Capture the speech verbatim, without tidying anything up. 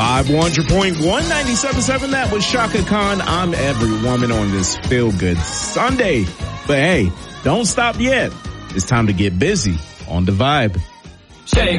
Vibe one hundred point one, ninety-seven point seven. That was Shaka Khan. I'm every woman on this Feel Good Sunday. But hey, don't stop yet. It's time to get busy on the Vibe. Shake,